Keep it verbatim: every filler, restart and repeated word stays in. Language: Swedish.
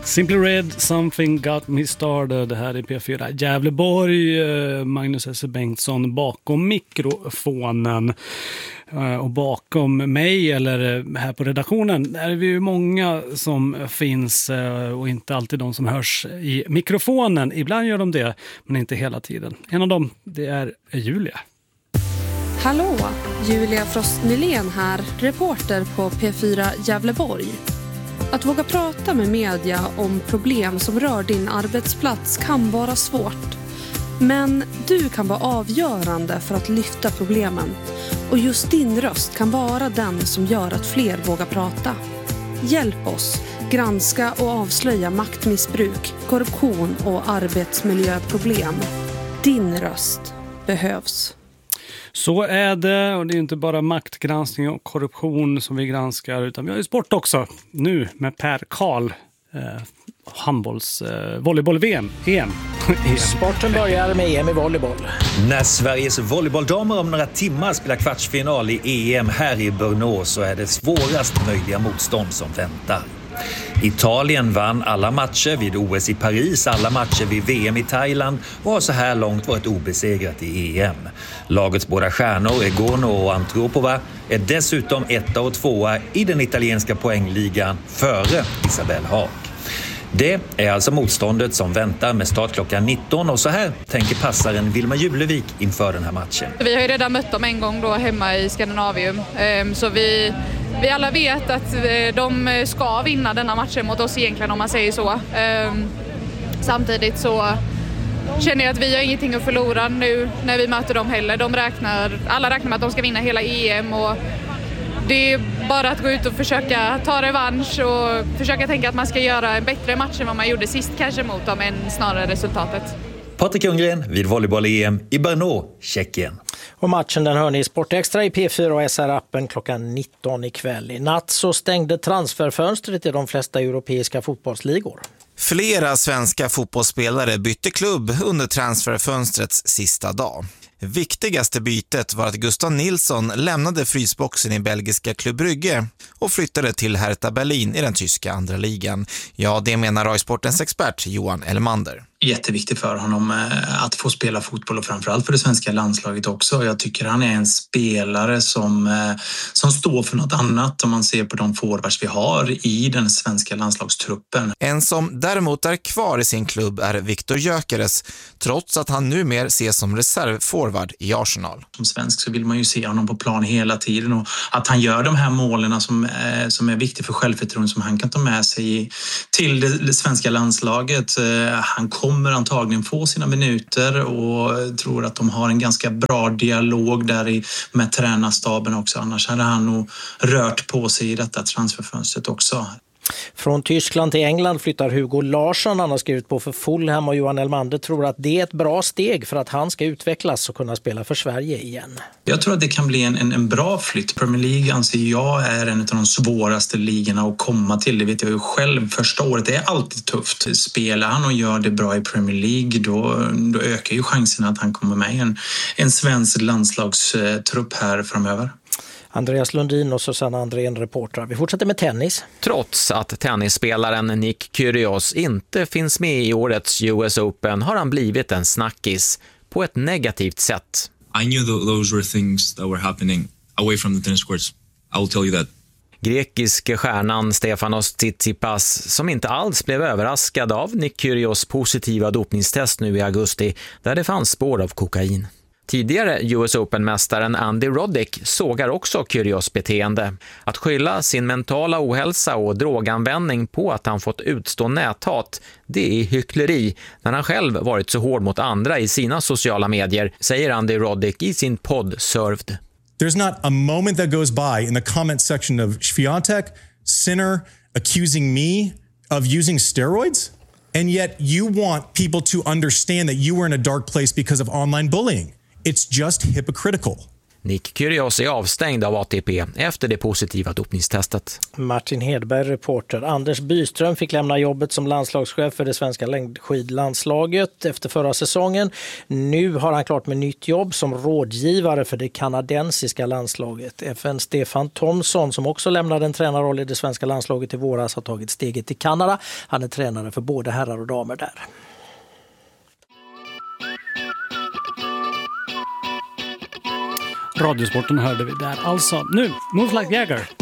Simply Red, Something Got Me Started. Det här är P fyra Gävleborg. Magnus S. Bengtsson bakom mikrofonen. Och bakom mig, eller här på redaktionen, är vi ju många som finns, och inte alltid de som hörs i mikrofonen. Ibland gör de det, men inte hela tiden. En av dem, det är Julia. Hallå, Julia Frost Nylén här, reporter på P fyra Gävleborg. Att våga prata med media om problem som rör din arbetsplats kan vara svårt. Men du kan vara avgörande för att lyfta problemen. Och just din röst kan vara den som gör att fler vågar prata. Hjälp oss granska och avslöja maktmissbruk, korruption och arbetsmiljöproblem. Din röst behövs. Så är det, och det är inte bara maktgranskning och korruption som vi granskar, utan vi har ju sport också. Nu med Per Karl, eh, handbolls, eh, volleyboll-V M. E M. Sporten börjar med E M i volleyboll. När Sveriges volleybolldamer om några timmar spelar kvartsfinal i E M här i Brno så är det svårast möjliga motstånd som väntar. Italien vann alla matcher vid O S i Paris, alla matcher vid V M i Thailand och har så här långt varit obesegrat i E M. Lagets båda stjärnor, Egono och Antropova, är dessutom etta och tvåa i den italienska poängligan före Isabelle Haag. Det är alltså motståndet som väntar med start klockan nitton, och så här tänker passaren Vilma Julevik inför den här matchen. Vi har ju redan mött dem en gång då hemma i Skandinavium, så vi, vi alla vet att de ska vinna denna matchen mot oss egentligen, om man säger så. Samtidigt så känner jag att vi har ingenting att förlora nu när vi möter dem heller. De räknar, alla räknar med att de ska vinna hela E M, och det är bara att gå ut och försöka ta revansch och försöka tänka att man ska göra en bättre match än vad man gjorde sist kanske mot dem, än snarare resultatet. Patrik Ljunggren vid volleyboll-E M i Brno, Tjeckien. Och matchen den hör ni i Sportextra i P fyra och S R-appen klockan nitton ikväll. I natt så stängde transferfönstret i de flesta europeiska fotbollsligor. Flera svenska fotbollsspelare bytte klubb under transferfönstrets sista dag. Viktigaste bytet var att Gustav Nilsson lämnade frysboxen i belgiska Club Brugge och flyttade till Hertha Berlin i den tyska andra ligan. Ja, det menar Röjsportens expert Johan Elmander. Jätteviktigt för honom att få spela fotboll, och framförallt för det svenska landslaget också. Jag tycker han är en spelare som, som står för något annat om man ser på de forwards vi har i den svenska landslagstruppen. En som däremot är kvar i sin klubb är Viktor Gyökeres, trots att han numera ses som reservforward i Arsenal. Som svensk så vill man ju se honom på plan hela tiden, och att han gör de här målen som, som är viktiga för självförtroende som han kan ta med sig till det svenska landslaget. Han kommer kommer antagligen få sina minuter, och tror att de har en ganska bra dialog där i, med tränarstaben också. Annars hade han nog rört på sig i detta transferfönstret också. Från Tyskland till England flyttar Hugo Larsson. Han har skrivit på för Fulham, och Johan Elmander tror att det är ett bra steg för att han ska utvecklas och kunna spela för Sverige igen. Jag tror att det kan bli en, en, en bra flytt. Premier League anser jag är en av de svåraste ligorna att komma till. Det vet jag ju själv. Första året är alltid tufft. Spelar han och gör det bra i Premier League, då, då ökar ju chansen att han kommer med i en, en svensk landslagstrupp här framöver. Andreas Lundin och Susanna Andrén, reportrar. Vi fortsätter med tennis. Trots att tennisspelaren Nick Kyrgios inte finns med i årets U S Open har han blivit en snackis på ett negativt sätt. I knew th- those were things that were happening away from the tennis courts. I will tell you that. Grekiske stjärnan Stefanos Tsitsipas, som inte alls blev överraskad av Nick Kyrgios positiva dopningstest nu i augusti, där det fanns spår av kokain. Tidigare U S Open-mästaren Andy Roddick sågar också Kyrgios beteende. Att skylla sin mentala ohälsa och droganvändning på att han fått utstå näthat, det är hyckleri när han själv varit så hård mot andra i sina sociala medier, säger Andy Roddick i sin podd Served. There's not a moment that goes by in the comment section of Swiatek, Sinner, accusing me of using steroids, and yet you want people to understand that you were in a dark place because of online bullying. It's just hypocritical. Nick Kyrgios är avstängd av A T P efter det positiva dopningstestet. Martin Hedberg, reporter. Anders Byström fick lämna jobbet som landslagschef för det svenska längdskidlandslaget efter förra säsongen. Nu har han klart med nytt jobb som rådgivare för det kanadensiska landslaget. F N Stefan Thomsson, som också lämnade en tränarroll i det svenska landslaget i våras, har tagit steget till Kanada. Han är tränare för både herrar och damer där. Radiosporten hörde vi där. Alltså, nu, Move Like Jagger.